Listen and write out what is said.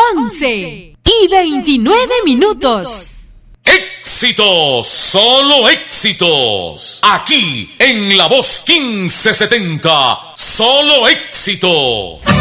11:29. Éxitos, solo éxitos. Aquí en La Voz 1570, solo éxitos.